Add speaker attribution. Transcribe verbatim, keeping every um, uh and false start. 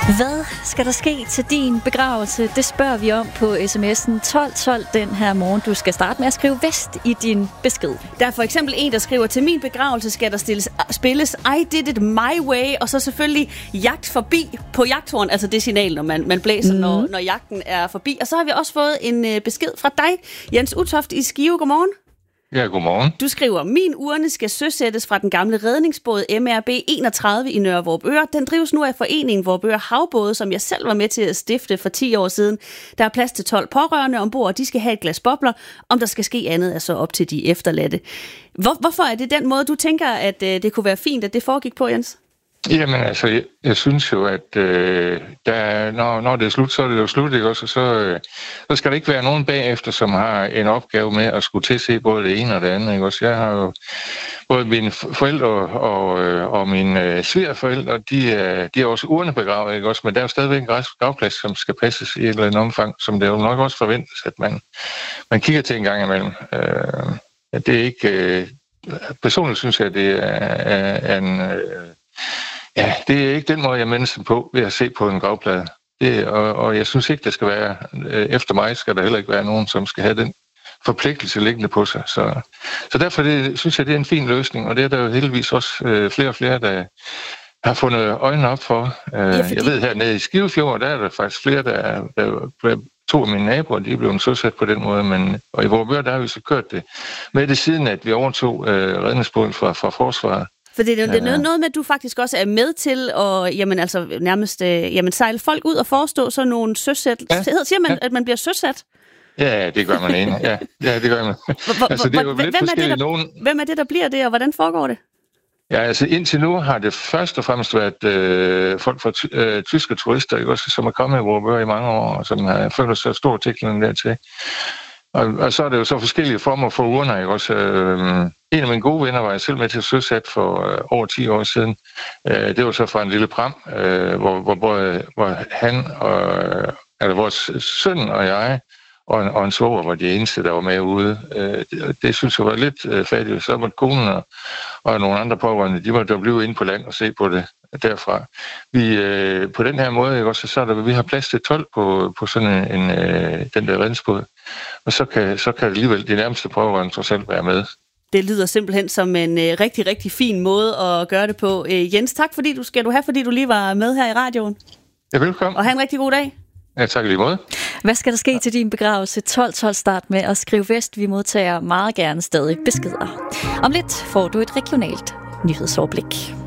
Speaker 1: Hvad skal der ske til din begravelse? Det spørger vi om på sms'en tolv tolv den her morgen. Du skal starte med at skrive vest i din besked.
Speaker 2: Der er for eksempel en, der skriver, til min begravelse skal der stilles, spilles I did it my way, og så selvfølgelig jagt forbi på jagthorn, altså det signal, når man, man blæser, mm. når, når jagten er forbi. Og så har vi også fået en øh, besked fra dig, Jens Utoft i Skive. Godmorgen.
Speaker 3: Ja, godmorgen.
Speaker 2: Du skriver, min urne skal søsættes fra den gamle redningsbåd M R B enogtredive i Nørre Vorupør. Den drives nu af foreningen Vorupør Havbåde, som jeg selv var med til at stifte for ti år siden. Der er plads til tolv pårørende ombord, og de skal have et glas bobler. Om der skal ske andet, er så op til de efterladte. Hvor, hvorfor er det den måde, du tænker, at øh, det kunne være fint, at det foregik på, Jens?
Speaker 3: Jamen altså, jeg, jeg synes jo, at øh, der, når, når det er slut, så er det jo slut, ikke også? Så, øh, så skal der ikke være nogen bagefter, som har en opgave med at skulle tilse både det ene og det andet, ikke også? Jeg har jo både mine forældre og, og, og mine øh, svigerforældre, de er, de er også urnebegravet, ikke også? Men der er jo stadigvæk en gravplads, som skal passes i et eller andet omfang, som det jo nok også forventes, at man, man kigger til en gang imellem. Øh, det er ikke... Øh, personligt synes jeg, at det er, er, er en... Øh, Ja, det er ikke den måde, jeg mindes på ved at se på en gravplade. Det, og, og jeg synes ikke, det skal være, efter mig skal der heller ikke være nogen, som skal have den forpligtelse liggende på sig. Så, så derfor det, synes jeg, det er en fin løsning, og det er der jo heldigvis også øh, flere og flere, der har fundet øjnene op for. Øh, ja, fordi... Jeg ved, hernede i Skivefjord, der er der faktisk flere, der, der, der to af mine naboer, de er blevet søsat på den måde, men, og i Vorupør, der har vi så kørt det med det siden, at vi overtog øh, redningsbåden fra, fra forsvaret.
Speaker 2: For det er, det er noget, noget med, at du faktisk også er med til at jamen, altså, nærmest øh, jamen, sejle folk ud og forestå sådan nogle søsat. Ja. Siger man, ja. At man bliver søsat?
Speaker 3: Ja, det gør man egentlig. Ja, ja, det gør man. Altså, det er jo lidt forskelligt. Nogen...
Speaker 2: Hvem er det, der bliver det, og hvordan foregår det?
Speaker 3: Ja, altså indtil nu har det først og fremmest været øh, folk fra ty- øh, tyske turister, ikke, også, som er kommet i Vorupør i mange år, og som har følt sig stor tilknytning dertil. Og, og så er det jo så forskellige former for urner, ikke også? Øh, en af mine gode venner var jeg selv med til at søsat for øh, over ti år siden. Øh, det var så fra en lille pram, øh, hvor, hvor, hvor, hvor han og altså vores søn og jeg og en, og en svoger var de eneste, der var med ude. Øh, det, det synes jeg var lidt øh, fattigt. Så var konen og, og nogle andre pårørende, de måtte jo blive inde på land og se på det derfra. Vi, øh, på den her måde, ikke også, så er der, vi har plads til tolv på, på sådan en, en øh, den der redningsbåd. Og så kan, så kan alligevel de nærmeste pårørende trods alt være med.
Speaker 2: Det lyder simpelthen som en øh, rigtig, rigtig fin måde at gøre det på. Øh, Jens, tak fordi du skal du have, fordi du lige var med her i radioen.
Speaker 3: Ja, velkommen.
Speaker 2: Og have en rigtig god dag.
Speaker 3: Ja, tak lige måde.
Speaker 1: Hvad skal der ske til din begravelse? tolv tolv start med at skrive vest. Vi modtager meget gerne stadig beskeder. Om lidt får du et regionalt nyhedsoverblik.